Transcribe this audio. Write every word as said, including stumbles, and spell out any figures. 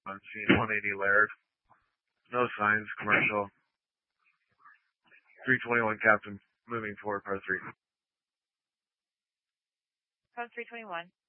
On scene one eighty Laird. No signs, commercial. three twenty-one Captain, moving forward, par three. Code three twenty-one.